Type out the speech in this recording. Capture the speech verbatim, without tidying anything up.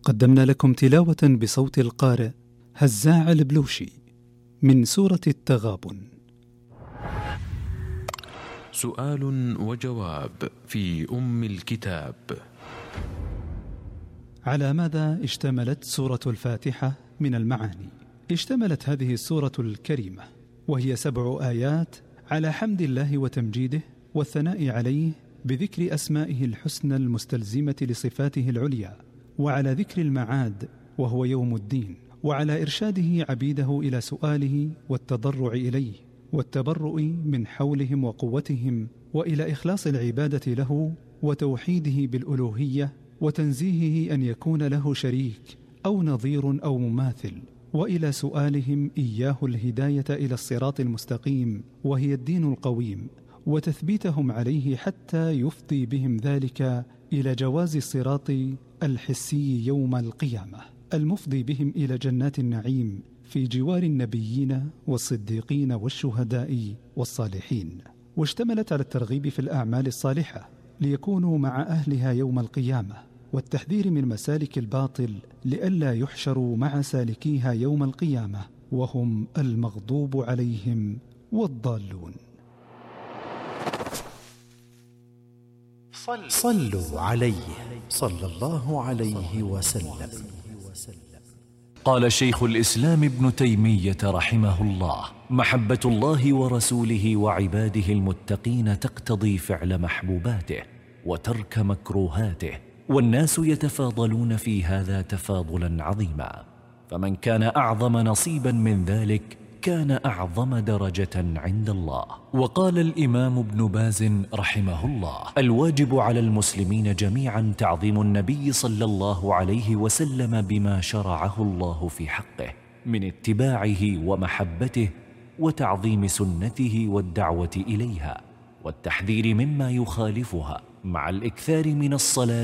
قدمنا لكم تلاوة بصوت القارئ هزاع البلوشي من سورة التغابن. سؤال وجواب في أم الكتاب. على ماذا اشتملت سورة الفاتحة من المعاني؟ اشتملت هذه السورة الكريمة وهي سبع آيات على حمد الله وتمجيده والثناء عليه بذكر أسمائه الحسنى المستلزمة لصفاته العليا، وعلى ذكر المعاد وهو يوم الدين، وعلى إرشاده عبيده إلى سؤاله والتضرع إليه والتبرؤ من حولهم وقوتهم، وإلى إخلاص العبادة له وتوحيده بالألوهية وتنزيهه أن يكون له شريك أو نظير أو مماثل، وإلى سؤالهم إياه الهداية إلى الصراط المستقيم وهي الدين القويم، وتثبيتهم عليه حتى يفضي بهم ذلك إلى جواز الصراط الحسي يوم القيامة المفضي بهم إلى جنات النعيم في جوار النبيين والصديقين والشهداء والصالحين. واشتملت على الترغيب في الأعمال الصالحة ليكونوا مع أهلها يوم القيامة، والتحذير من مسالك الباطل لئلا يحشروا مع سالكيها يوم القيامة وهم المغضوب عليهم والضالون. صلوا عليه صلى الله عليه وسلم. قال شيخ الإسلام ابن تيمية رحمه الله: محبة الله ورسوله وعباده المتقين تقتضي فعل محبوباته وترك مكروهاته، والناس يتفاضلون في هذا تفاضلا عظيما، فمن كان أعظم نصيبا من ذلك كان أعظم درجة عند الله. وقال الإمام ابن باز رحمه الله: الواجب على المسلمين جميعا تعظيم النبي صلى الله عليه وسلم بما شرعه الله في حقه من اتباعه ومحبته وتعظيم سنته والدعوة إليها والتحذير مما يخالفها، مع الإكثار من الصلاة